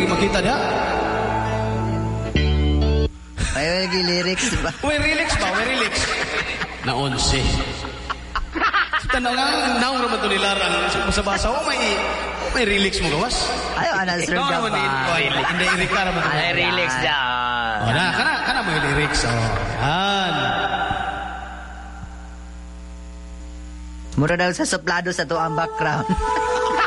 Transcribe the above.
makita niya. May lyrics ba? May lyrics ba? May lyrics. Na 11. Tanong nga, naong naman ito nilarang sa basa. May lyrics mo gawas? Ayaw, answer ka ba? Hindi, Erika naman. May lyrics dyan. O na, kana may lyrics. O, yan. Mura daw sa suplado sa to ang background.